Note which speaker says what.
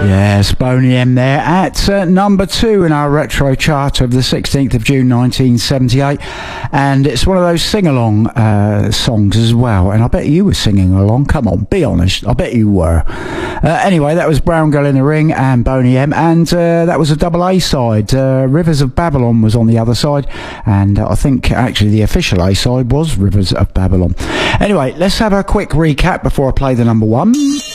Speaker 1: Yes, Boney M there at number 2 in our retro chart of the 16th of June 1978, and it's one of those sing-along songs as well, and I bet you were singing along. Come on, be honest, I bet you were. Anyway, that was Brown Girl in the Ring and Boney M, and that was a double A side. Rivers of Babylon was on the other side, and I think actually the official A side was Rivers of Babylon. Anyway, let's have a quick recap before I play the number 1.